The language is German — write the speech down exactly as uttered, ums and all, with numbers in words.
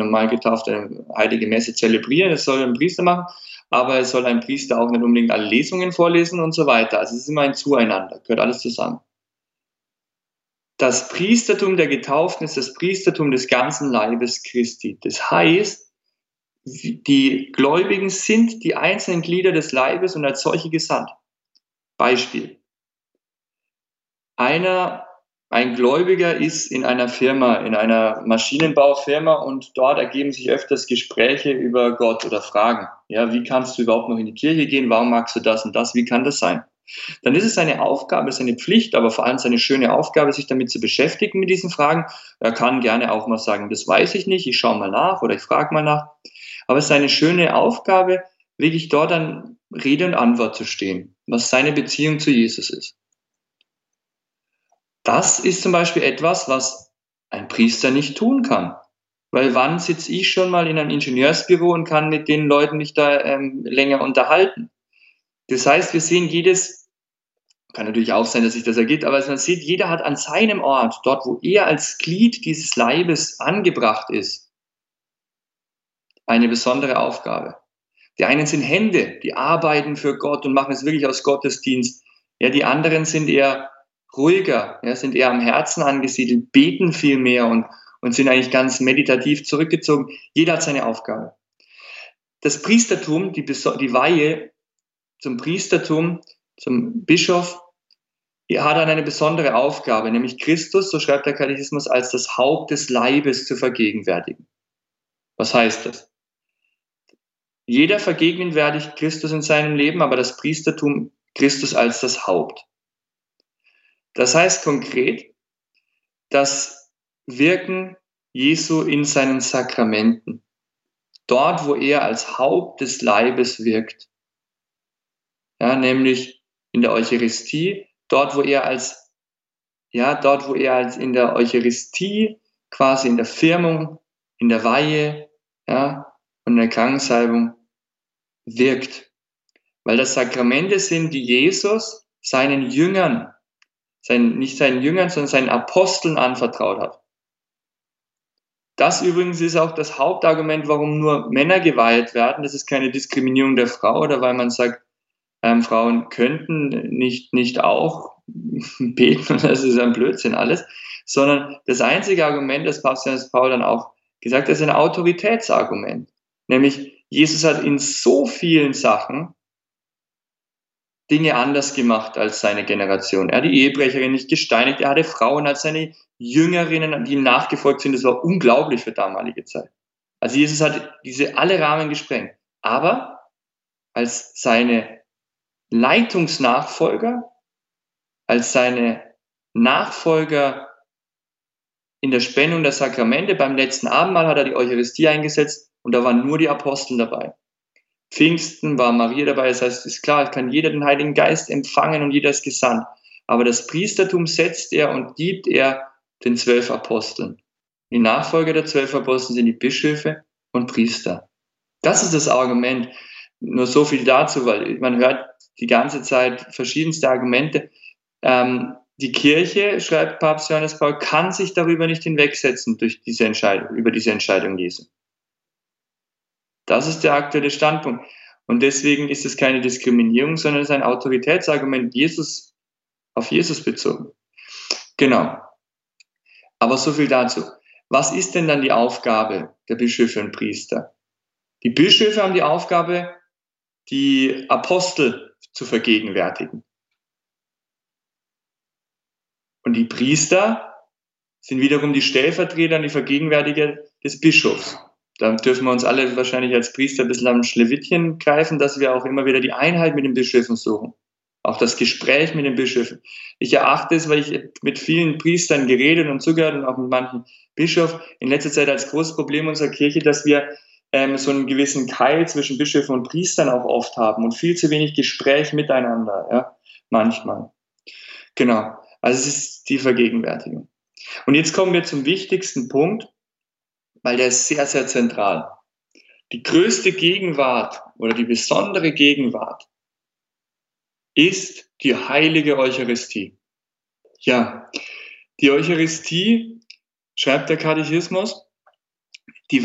normal Getaufte eine heilige Messe zelebrieren, das soll ein Priester machen, aber es soll ein Priester auch nicht unbedingt alle Lesungen vorlesen und so weiter. Also es ist immer ein Zueinander, gehört alles zusammen. Das Priestertum der Getauften ist das Priestertum des ganzen Leibes Christi. Das heißt, die Gläubigen sind die einzelnen Glieder des Leibes und als solche gesandt. Beispiel. Einer, ein Gläubiger ist in einer Firma, in einer Maschinenbaufirma und dort ergeben sich öfters Gespräche über Gott oder Fragen. Ja, wie kannst du überhaupt noch in die Kirche gehen? Warum magst du das und das? Wie kann das sein? Dann ist es seine Aufgabe, seine Pflicht, aber vor allem seine schöne Aufgabe, sich damit zu beschäftigen mit diesen Fragen. Er kann gerne auch mal sagen, das weiß ich nicht, ich schaue mal nach oder ich frage mal nach. Aber es ist seine schöne Aufgabe, wirklich dort an Rede und Antwort zu stehen, was seine Beziehung zu Jesus ist. Das ist zum Beispiel etwas, was ein Priester nicht tun kann. Weil wann sitze ich schon mal in einem Ingenieursbüro und kann mit den Leuten mich da ähm, länger unterhalten? Das heißt, wir sehen jedes, kann natürlich auch sein, dass sich das ergibt, aber man sieht, jeder hat an seinem Ort, dort wo er als Glied dieses Leibes angebracht ist, eine besondere Aufgabe. Die einen sind Hände, die arbeiten für Gott und machen es wirklich aus Gottesdienst. Ja, die anderen sind eher ruhiger, ja, sind eher am Herzen angesiedelt, beten viel mehr und, und sind eigentlich ganz meditativ zurückgezogen. Jeder hat seine Aufgabe. Das Priestertum, die, die Weihe zum Priestertum, zum Bischof, hat dann eine besondere Aufgabe, nämlich Christus, so schreibt der Katechismus, als das Haupt des Leibes zu vergegenwärtigen. Was heißt das? Jeder vergegenwärtigt Christus in seinem Leben, aber das Priestertum Christus als das Haupt. Das heißt konkret, das Wirken Jesu in seinen Sakramenten, dort wo er als Haupt des Leibes wirkt, ja, nämlich in der Eucharistie, dort wo er als, ja, dort wo er als in der Eucharistie, quasi in der Firmung, in der Weihe, ja, und in der Krankensalbung wirkt. Weil das Sakramente sind, die Jesus seinen Jüngern, sein, nicht seinen Jüngern, sondern seinen Aposteln anvertraut hat. Das übrigens ist auch das Hauptargument, warum nur Männer geweiht werden. Das ist keine Diskriminierung der Frau oder weil man sagt, ähm, Frauen könnten nicht, nicht auch beten und das ist ein Blödsinn alles, sondern das einzige Argument, das Papst Johannes Paul dann auch gesagt hat, ist ein Autoritätsargument. Nämlich, Jesus hat in so vielen Sachen Dinge anders gemacht als seine Generation. Er hat die Ehebrecherin nicht gesteinigt, er hatte Frauen als seine Jüngerinnen, die ihm nachgefolgt sind. Das war unglaublich für damalige Zeit. Also Jesus hat diese alle Rahmen gesprengt. Aber als seine Leitungsnachfolger, als seine Nachfolger in der Spendung der Sakramente, beim letzten Abendmahl hat er die Eucharistie eingesetzt und da waren nur die Apostel dabei. Pfingsten war Maria dabei, das heißt, ist klar, kann jeder den Heiligen Geist empfangen und jeder ist gesandt. Aber das Priestertum setzt er und gibt er den zwölf Aposteln. Die Nachfolger der zwölf Apostel sind die Bischöfe und Priester. Das ist das Argument. Nur so viel dazu, weil man hört die ganze Zeit verschiedenste Argumente. Ähm, die Kirche, schreibt Papst Johannes Paul, kann sich darüber nicht hinwegsetzen durch diese Entscheidung, über diese Entscheidung Jesu. Das ist der aktuelle Standpunkt. Und deswegen ist es keine Diskriminierung, sondern es ist ein Autoritätsargument Jesus, auf Jesus bezogen. Genau. Aber so viel dazu. Was ist denn dann die Aufgabe der Bischöfe und Priester? Die Bischöfe haben die Aufgabe, die Apostel zu vergegenwärtigen. Und die Priester sind wiederum die Stellvertreter und die Vergegenwärtiger des Bischofs. Da dürfen wir uns alle wahrscheinlich als Priester ein bisschen am Schlewittchen greifen, dass wir auch immer wieder die Einheit mit den Bischöfen suchen. Auch das Gespräch mit den Bischöfen. Ich erachte es, weil ich mit vielen Priestern geredet und zugehört und auch mit manchen Bischöfen in letzter Zeit als großes Problem unserer Kirche, dass wir ähm, so einen gewissen Keil zwischen Bischöfen und Priestern auch oft haben und viel zu wenig Gespräch miteinander, ja, manchmal. Genau. Also es ist die Vergegenwärtigung. Und jetzt kommen wir zum wichtigsten Punkt, weil der ist sehr, sehr zentral. Die größte Gegenwart oder die besondere Gegenwart ist die heilige Eucharistie. Ja, die Eucharistie, schreibt der Katechismus,